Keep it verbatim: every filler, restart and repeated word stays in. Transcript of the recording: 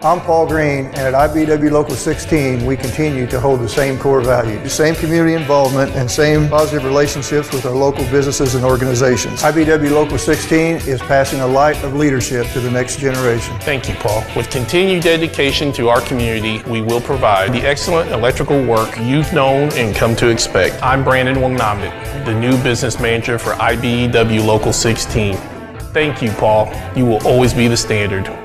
I'm Paul Green, and at I B E W Local sixteen, we continue to hold the same core value, the same community involvement and same positive relationships with our local businesses and organizations. I B E W Local sixteen is passing a light of leadership to the next generation. Thank you, Paul. With continued dedication to our community, we will provide the excellent electrical work you've known and come to expect. I'm Brandon Wangnamit, the new business manager for I B E W Local sixteen. Thank you, Paul. You will always be the standard.